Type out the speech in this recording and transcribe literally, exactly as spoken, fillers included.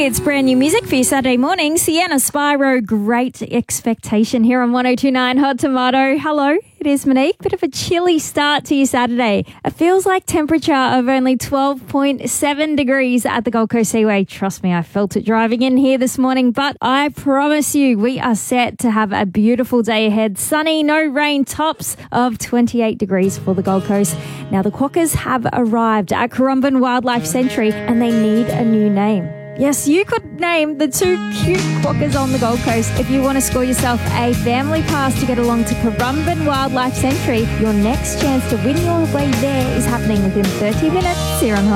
It's brand new music for your Saturday morning. Sienna Spyro, Great Expectation here on one oh two point nine Hot Tomato. Hello, it is Monique. Bit of a chilly start to your Saturday. It feels like temperature of only twelve point seven degrees at the Gold Coast Seaway. Trust me, I felt it driving in here this morning, but I promise you we are set to have a beautiful day ahead. Sunny, no rain, tops of twenty-eight degrees for the Gold Coast. Now the quokkas have arrived at Currumbin Wildlife Sanctuary and they need a new name. Yes, you could name the two cute quokkas on the Gold Coast. If you want to score yourself a family pass to get along to Currumbin Wildlife Sanctuary, your next chance to win your way there is happening within thirty minutes here on Hot